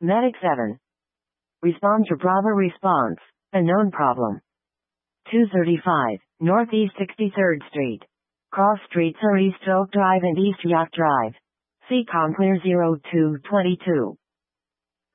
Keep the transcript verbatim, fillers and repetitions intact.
Medic seven. Respond to Bravo response. A known problem. two thirty-five, Northeast sixty-third Street. Cross streets are East Oak Drive and East Yacht Drive. C COM clear zero two two two.